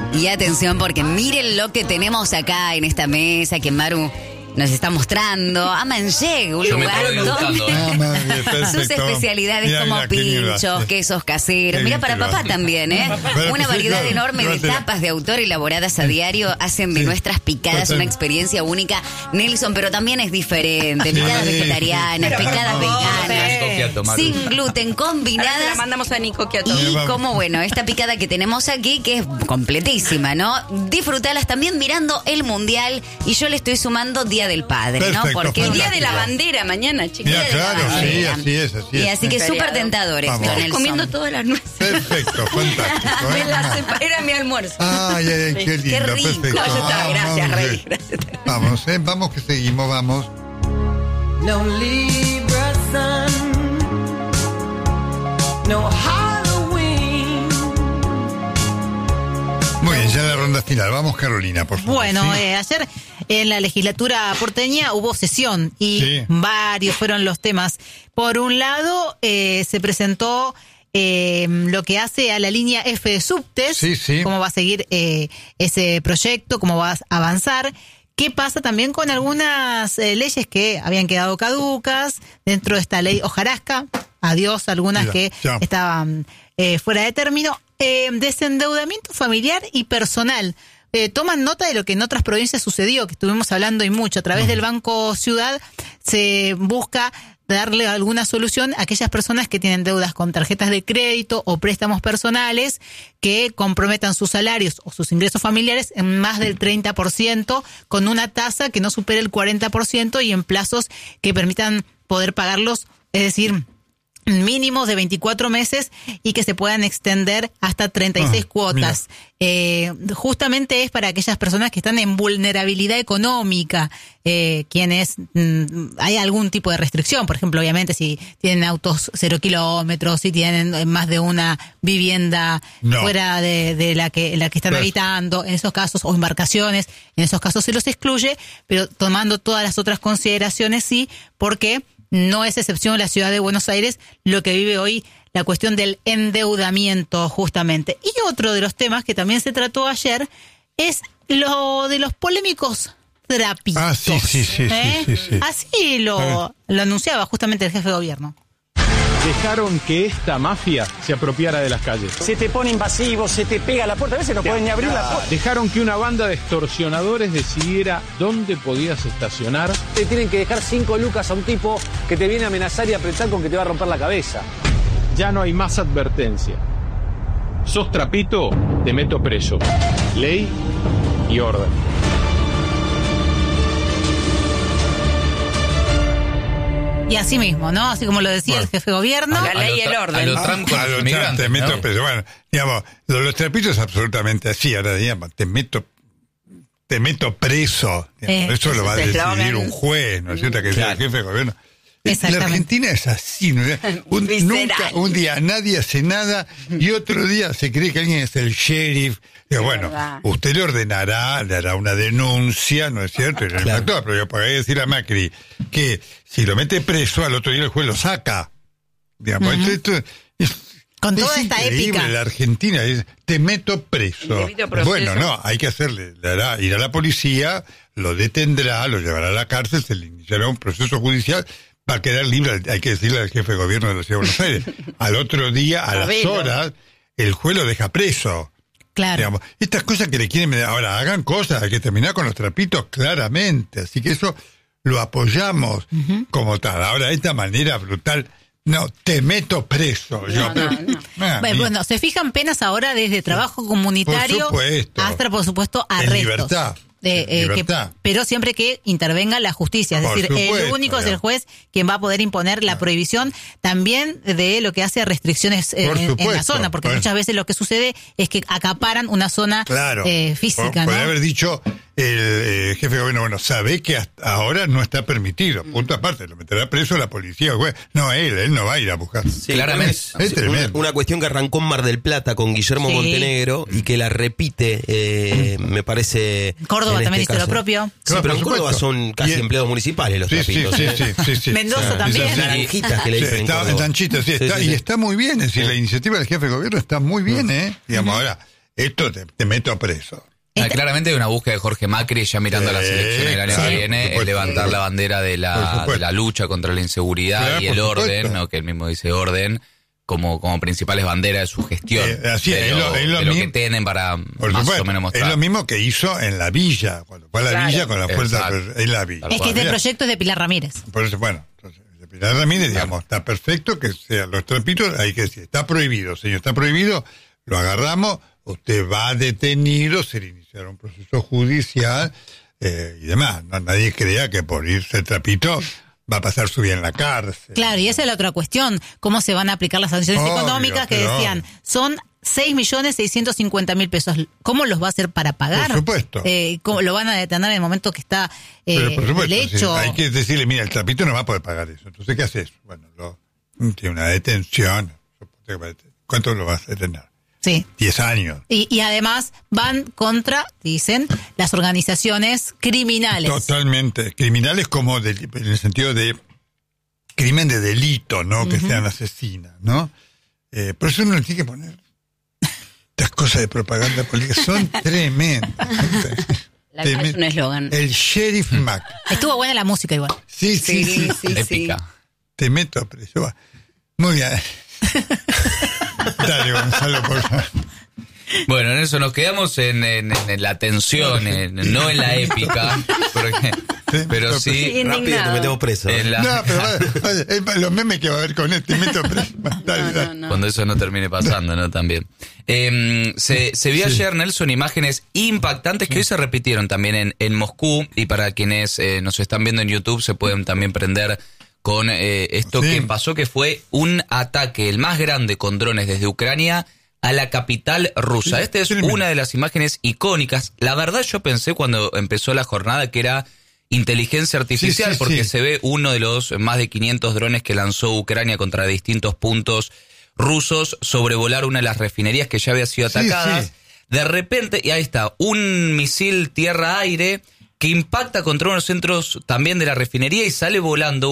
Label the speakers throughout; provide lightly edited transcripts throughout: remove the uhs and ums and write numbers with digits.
Speaker 1: Y atención, porque miren lo que tenemos acá en esta mesa que Maru nos está mostrando. Amanjeg, un lugar donde sus especialidades como pinchos, quesos caseros. Mira, para papá también, ¿eh? Una variedad enorme de tapas de autor elaboradas a diario hacen de nuestras picadas una experiencia única, Nelson, pero también es diferente. Picadas vegetarianas, picadas veganas, sin gluten, combinadas.
Speaker 2: La mandamos a Nico Quiato.
Speaker 1: Y como, bueno, esta picada que tenemos aquí, que es completísima, ¿no? Disfrutalas también mirando el Mundial. Y yo le estoy sumando Día del Padre,
Speaker 3: perfecto,
Speaker 1: ¿no? Porque
Speaker 2: el Día de la Bandera mañana, chicos.
Speaker 3: Mira, claro, sí, así es.
Speaker 1: Y así que súper tentador esto,
Speaker 2: Estoy
Speaker 1: Nelson.
Speaker 2: comiendo todas las nueces.
Speaker 3: Perfecto, fantástico.
Speaker 2: Era mi almuerzo.
Speaker 3: Ay, qué lindo,
Speaker 1: Qué rico.
Speaker 3: perfecto.
Speaker 2: No, ya está, gracias,
Speaker 3: Vamos,
Speaker 2: Rey. Gracias.
Speaker 3: Vamos que seguimos, vamos.
Speaker 4: No Libra sun, no Halloween.
Speaker 3: Muy bien, ya la ronda final. Vamos, Carolina, por favor.
Speaker 5: Bueno,
Speaker 3: ¿sí?
Speaker 5: ayer en la legislatura porteña hubo sesión y varios fueron los temas. Por un lado, se presentó lo que hace a la línea F de subtes, cómo va a seguir ese proyecto, cómo va a avanzar. ¿Qué pasa también con algunas leyes que habían quedado caducas dentro de esta ley hojarasca? Adiós, algunas que estaban fuera de término. Desendeudamiento familiar y personal. Toman nota de lo que en otras provincias sucedió, que estuvimos hablando y mucho. A través del Banco Ciudad se busca darle alguna solución a aquellas personas que tienen deudas con tarjetas de crédito o préstamos personales que comprometan sus salarios o sus ingresos familiares en más del 30%, con una tasa que no supere el 40% y en plazos que permitan poder pagarlos, es decir, mínimos de 24 meses y que se puedan extender hasta 36 cuotas. Justamente es para aquellas personas que están en vulnerabilidad económica, quienes hay algún tipo de restricción, por ejemplo, obviamente si tienen autos 0 kilómetros, si tienen más de una vivienda fuera de la que están habitando, en esos casos, o embarcaciones, en esos casos se los excluye, pero tomando todas las otras consideraciones porque no es excepción la ciudad de Buenos Aires lo que vive hoy la cuestión del endeudamiento justamente. Y otro de los temas que también se trató ayer es lo de los polémicos trapitos.
Speaker 3: Ah, sí.
Speaker 5: Así lo anunciaba justamente el jefe de gobierno.
Speaker 6: Dejaron que esta mafia se apropiara de las calles.
Speaker 7: Se te pone invasivo, se te pega a la puerta, a veces no pueden ni abrir la puerta.
Speaker 6: Dejaron que una banda de extorsionadores decidiera dónde podías estacionar.
Speaker 7: Te tienen que dejar 5 lucas a un tipo que te viene a amenazar y apretar con que te va a romper la cabeza.
Speaker 6: Ya no hay más advertencia. Sos trapito, te meto preso. Ley y orden.
Speaker 5: Y así mismo, ¿no? Así como lo decía el jefe de gobierno.
Speaker 2: La ley y el orden.
Speaker 3: A los Trump te meto preso. Bueno, digamos, los trapitos es absolutamente así. Ahora, digamos, te meto preso. Eso lo va a decidir un juez, ¿no es cierto? Que sea el jefe de gobierno. La Argentina es así, ¿no? Un día nadie hace nada y otro día se cree que alguien es el sheriff. Digo, bueno, usted le hará una denuncia, ¿no es cierto? Pero yo podría decir a Macri que si lo mete preso, al otro día el juez lo saca. Digamos, esto
Speaker 5: con toda esta épica.
Speaker 3: La Argentina es, te meto preso. Bueno, no, hay que hacerle, ir a la policía, lo detendrá, lo llevará a la cárcel, se le iniciará un proceso judicial. Va a quedar libre, hay que decirle al jefe de gobierno de la Ciudad de Buenos Aires. Al otro día, a las horas, el juez lo deja preso.
Speaker 5: Claro.
Speaker 3: Digamos, estas cosas que le quieren... Ahora, hagan cosas, hay que terminar con los trapitos claramente. Así que eso lo apoyamos como tal. Ahora, de esta manera brutal... No, te meto preso.
Speaker 5: Bueno, se fijan penas ahora desde trabajo comunitario hasta, por supuesto, arrestos.
Speaker 3: En libertad.
Speaker 5: Pero siempre que intervenga la justicia, es decir, el único es el juez quien va a poder imponer la prohibición también de lo que hace a restricciones en la zona, porque muchas veces lo que sucede es que acaparan una zona física.
Speaker 3: Podría haber dicho el jefe de gobierno, bueno, sabe que hasta ahora no está permitido, punto aparte, lo meterá preso la policía, el juez. No, él no va a ir a buscar.
Speaker 8: Sí, claramente. Es una cuestión que arrancó en Mar del Plata con Guillermo Montenegro y que la repite, me parece...
Speaker 5: Córdoba también hizo lo propio.
Speaker 8: Sí, pero en Córdoba son casi empleados municipales los trapitos.
Speaker 3: Sí.
Speaker 5: Mendoza también.
Speaker 8: Naranjitas que le dicen en Córdoba.
Speaker 3: Lanchitas, y está muy bien, es decir, la iniciativa del jefe de gobierno está muy bien, digamos, ahora... esto te meto preso.
Speaker 9: Claramente hay una búsqueda de Jorge Macri ya mirando a la selección el año que viene, el levantar la bandera de la lucha contra la inseguridad y el orden, ¿no? Que él mismo dice orden, como principales banderas de su gestión.
Speaker 3: Así es lo
Speaker 9: mismo que tienen para más o menos mostrar.
Speaker 3: Es lo mismo que hizo en la villa, cuando fue a la villa con la fuerza en la villa.
Speaker 5: Es que este proyecto es de Pilar Ramírez.
Speaker 3: Por eso, bueno, entonces, de Pilar Ramírez, digamos, está perfecto que sean los trapitos, hay que decir, está prohibido, señor, está prohibido, lo agarramos, usted va detenido, se le iniciará un proceso judicial y demás. No, nadie crea que por irse el trapito va a pasar su vida en la cárcel.
Speaker 5: Claro, y esa es la otra cuestión. ¿Cómo se van a aplicar las sanciones económicas que decían? Son 6.650.000 pesos. ¿Cómo los va a hacer para pagar?
Speaker 3: Por supuesto.
Speaker 5: ¿Cómo lo van a detener en el momento que está
Speaker 3: Pero por supuesto,
Speaker 5: el hecho?
Speaker 3: Sí, hay que decirle, mira, el trapito no va a poder pagar eso. Entonces, ¿qué haces? Bueno, tiene una detención. ¿Cuánto lo vas a detener?
Speaker 5: Sí.
Speaker 3: 10 años.
Speaker 5: Y además van contra, dicen, las organizaciones criminales.
Speaker 3: Totalmente. Criminales como en el sentido de crimen de delito, ¿no? Que sean asesinas, ¿no? Por eso uno le tiene que poner estas cosas de propaganda política. Son tremendas.
Speaker 2: Es un eslogan.
Speaker 3: El Sheriff Mac.
Speaker 5: Estuvo buena la música igual.
Speaker 3: Sí.
Speaker 9: Épica.
Speaker 3: Te meto a preso. Muy bien. Dale, Gonzalo, por favor.
Speaker 9: Bueno, en eso nos quedamos en la tensión, no en la épica, pero sí
Speaker 8: rápido te metemos preso.
Speaker 3: No, pero vaya, los memes que va a haber con este meto preso. Dale.
Speaker 9: No. Cuando eso no termine pasando, ¿no? También. Se vio ayer, Nelson, imágenes impactantes que hoy se repitieron también en Moscú, y para quienes nos están viendo en YouTube se pueden también prender con esto que pasó, que fue un ataque, el más grande con drones desde Ucrania a la capital rusa. Esta es una de las imágenes icónicas. La verdad, yo pensé cuando empezó la jornada que era inteligencia artificial, porque se ve uno de los más de 500 drones que lanzó Ucrania contra distintos puntos rusos sobrevolar una de las refinerías que ya había sido atacadas. De repente, y ahí está, un misil tierra-aire que impacta contra unos centros también de la refinería y sale volando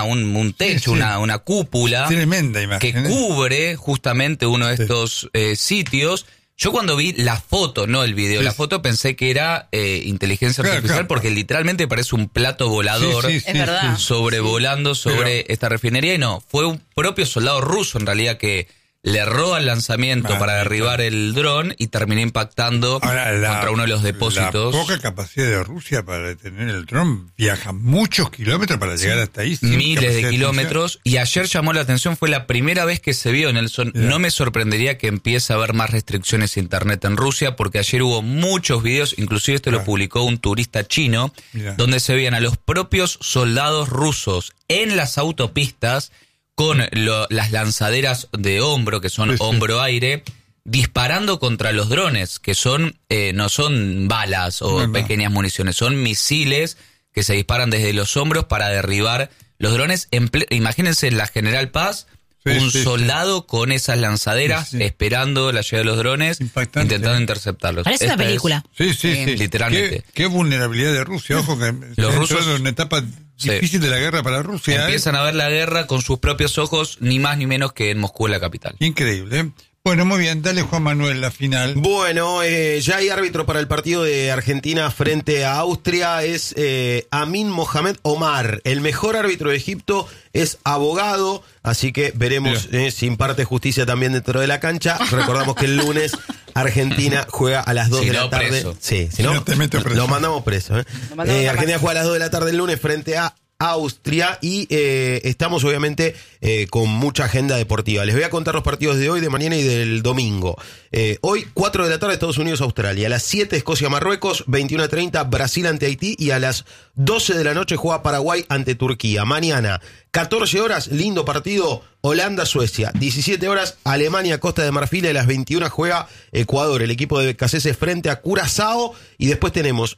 Speaker 9: un techo, una cúpula
Speaker 3: tremenda imagen,
Speaker 9: que cubre justamente uno de estos sitios. Yo cuando vi la foto, no el video, la foto pensé que era inteligencia artificial, porque literalmente parece un plato volador
Speaker 2: es verdad.
Speaker 9: Sobrevolando sobre esta refinería, y no, fue un propio soldado ruso en realidad que le erró al lanzamiento para derribar el dron y terminó impactando contra uno de los depósitos.
Speaker 3: La poca capacidad de Rusia para detener el dron, viaja muchos kilómetros para llegar hasta ahí.
Speaker 9: Miles de kilómetros. Y ayer llamó la atención, fue la primera vez que se vio, Nelson. No me sorprendería que empiece a haber más restricciones a internet en Rusia, porque ayer hubo muchos videos, inclusive esto lo publicó un turista chino, donde se veían a los propios soldados rusos en las autopistas con las lanzaderas de hombro, que son hombro-aire, disparando contra los drones, que son no son balas o pequeñas municiones, son misiles que se disparan desde los hombros para derribar los drones. Imagínense en la General Paz, un soldado con esas lanzaderas esperando la llegada de los drones, intentando interceptarlos.
Speaker 5: Parece una película.
Speaker 3: Sí.
Speaker 9: Literalmente.
Speaker 3: Qué vulnerabilidad de Rusia. Ojo que
Speaker 9: los rusos
Speaker 3: en una etapa difícil de la guerra para Rusia.
Speaker 9: Empiezan a ver la guerra con sus propios ojos, ni más ni menos que en Moscú, en la capital.
Speaker 3: Increíble. Bueno, muy bien, dale Juan Manuel la final.
Speaker 8: Bueno, ya hay árbitro para el partido de Argentina frente a Austria, es Amin Mohamed Omar. El mejor árbitro de Egipto es abogado, así que veremos si imparte justicia también dentro de la cancha. Recordamos que el lunes Argentina juega a las 2 de la tarde.
Speaker 9: Preso.
Speaker 8: Sí, si no, lo mandamos preso. Argentina juega a las 2 de la tarde el lunes frente a Austria y estamos obviamente con mucha agenda deportiva. Les voy a contar los partidos de hoy, de mañana y del domingo. Hoy, 4 de la tarde, Estados Unidos-Australia. A las 7, Escocia-Marruecos. 21:30, Brasil ante Haití. Y a las 12 de la noche juega Paraguay ante Turquía. Mañana, 14 horas, lindo partido, Holanda-Suecia. 17 horas, Alemania-Costa de Marfil. A las 21 juega Ecuador, el equipo de Caceres frente a Curazao. Y después tenemos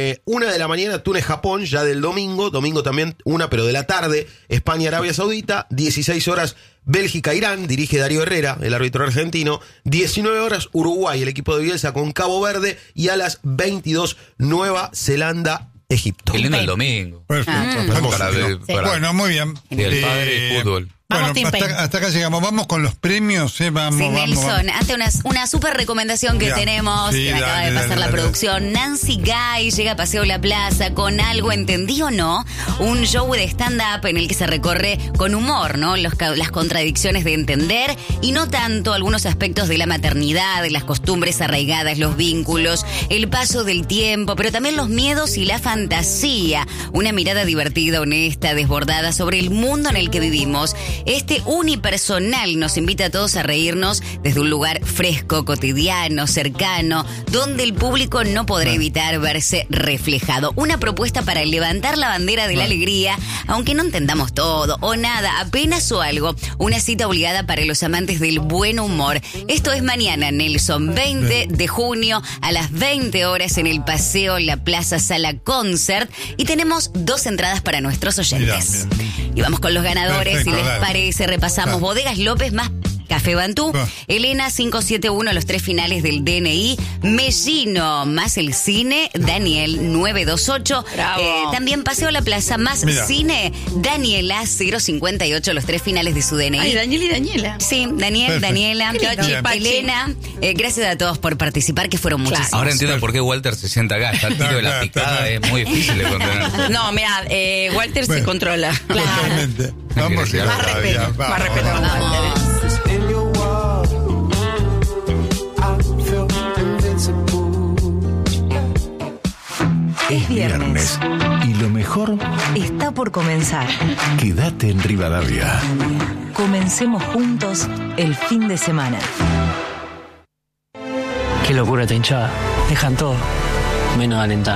Speaker 8: 1 de la mañana, Túnez-Japón, ya del domingo. Domingo también 1, pero de la tarde, España-Arabia Saudita. 16 horas, Bélgica-Irán, dirige Darío Herrera, el árbitro argentino. 19 horas, Uruguay, el equipo de Bielsa con Cabo Verde. Y a las 22, Nueva Zelanda-Egipto.
Speaker 9: Qué lindo el domingo.
Speaker 3: Perfecto.
Speaker 9: Bueno,
Speaker 3: muy bien.
Speaker 9: Y el padre y fútbol.
Speaker 5: Vamos,
Speaker 3: bueno, hasta acá llegamos. Vamos con los premios. Vamos,
Speaker 1: sí, Nelson, ante una super recomendación que tenemos, que me acaba de pasar la producción. Nancy Guy llega a Paseo La Plaza con algo, ¿entendí o no? Un show de stand-up en el que se recorre con humor, ¿no? Las contradicciones de entender y no tanto algunos aspectos de la maternidad, de las costumbres arraigadas, los vínculos, el paso del tiempo, pero también los miedos y la fantasía. Una mirada divertida, honesta, desbordada sobre el mundo en el que vivimos. Este unipersonal nos invita a todos a reírnos desde un lugar fresco, cotidiano, cercano, donde el público no podrá evitar verse reflejado. Una propuesta para levantar la bandera de la alegría, aunque no entendamos todo o nada, apenas o algo. Una cita obligada para los amantes del buen humor. Esto es mañana, Nelson, 20 de junio a las 20 horas en el Paseo La Plaza Sala Concert, y tenemos 2 entradas para nuestros oyentes. Y vamos con los ganadores. Perfecto, si les parece, repasamos. Bodegas López más Café Bantú, Elena 571, los 3 finales del DNI, Mellino más el cine, Daniel 928, también Paseo La Plaza más cine, Daniela 058, los 3 finales de su DNI.
Speaker 2: Ay, Daniel y Daniela.
Speaker 1: Sí, Daniel, Daniela, Elena, gracias a todos por participar, que fueron muchísimos.
Speaker 9: Ahora entiendo por qué Walter se sienta acá, está al tiro de la picada, es muy difícil de contener.
Speaker 2: No, mira, Walter se controla.
Speaker 3: Totalmente. Vamos,
Speaker 2: más respeto. Más respeto.
Speaker 1: Vamos.
Speaker 10: Es viernes y lo mejor
Speaker 11: está por comenzar.
Speaker 10: Quédate en Rivadavia.
Speaker 11: Comencemos juntos el fin de semana.
Speaker 12: Qué locura esta hinchada. Dejan todo, menos alentar.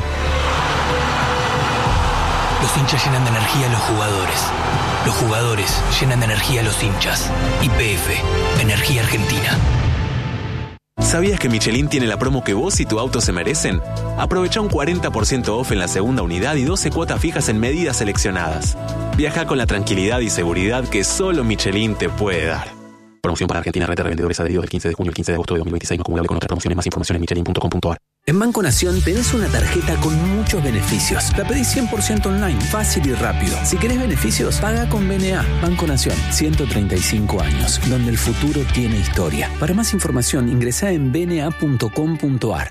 Speaker 13: Los hinchas llenan de energía a los jugadores. Los jugadores llenan de energía a los hinchas. YPF, Energía Argentina.
Speaker 14: ¿Sabías que Michelin tiene la promo que vos y tu auto se merecen? Aprovecha un 40% off en la segunda unidad y 12 cuotas fijas en medidas seleccionadas. Viaja con la tranquilidad y seguridad que solo Michelin te puede dar. Promoción para Argentina, red de revendedores adheridos del 15 de junio al 15 de agosto de 2026, no acumulable con otras promociones. Más información en michelin.com.ar.
Speaker 15: En Banco Nación tenés una tarjeta con muchos beneficios. La pedís 100% online, fácil y rápido. Si querés beneficios, paga con BNA. Banco Nación, 135 años, donde el futuro tiene historia. Para más información, ingresá en bna.com.ar.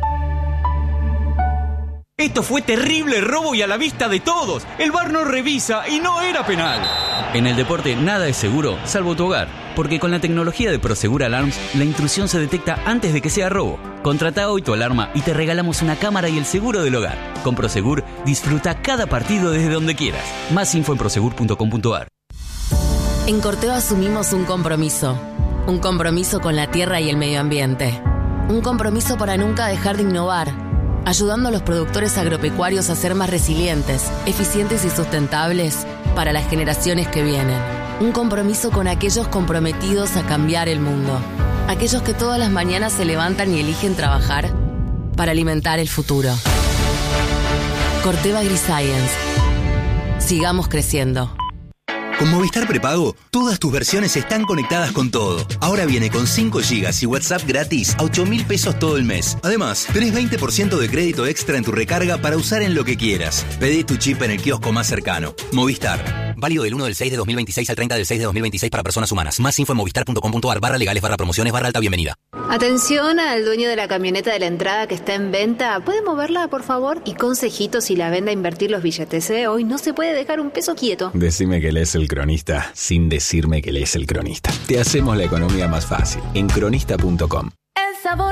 Speaker 16: Esto fue terrible robo y a la vista de todos. El VAR no revisa y no era penal.
Speaker 17: En el deporte nada es seguro, salvo tu hogar. Porque con la tecnología de Prosegur Alarms, la intrusión se detecta antes de que sea robo. Contrata hoy tu alarma y te regalamos una cámara y el seguro del hogar. Con Prosegur, disfruta cada partido desde donde quieras. Más info en prosegur.com.ar.
Speaker 18: En Corteva asumimos un compromiso. Un compromiso con la tierra y el medio ambiente. Un compromiso para nunca dejar de innovar, ayudando a los productores agropecuarios a ser más resilientes, eficientes y sustentables para las generaciones que vienen. Un compromiso con aquellos comprometidos a cambiar el mundo. Aquellos que todas las mañanas se levantan y eligen trabajar para alimentar el futuro. Corteva AgriScience. Sigamos creciendo.
Speaker 19: Con Movistar Prepago, todas tus versiones están conectadas con todo. Ahora viene con 5 GB y WhatsApp gratis a 8.000 pesos todo el mes. Además, tenés 20% de crédito extra en tu recarga para usar en lo que quieras. Pedí tu chip en el kiosco más cercano. Movistar. Válido del 1 del 6 de 2026 al 30 del 6 de 2026 para personas humanas. Más info en movistar.com.ar/legales/promociones/alta bienvenida.
Speaker 20: Atención al dueño de la camioneta de la entrada que está en venta. ¿Puede moverla, por favor? Y consejitos si la vende a invertir los billetes, ¿eh? Hoy no se puede dejar un peso quieto.
Speaker 21: Decime que lees El Cronista sin decirme que lees El Cronista. Te hacemos la economía más fácil en cronista.com.